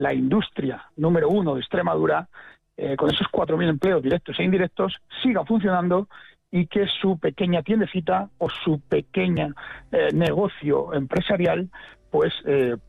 la industria número 1 de Extremadura, con esos 4.000 empleos directos e indirectos, siga funcionando y que su pequeña tiendecita o su pequeña negocio empresarial pues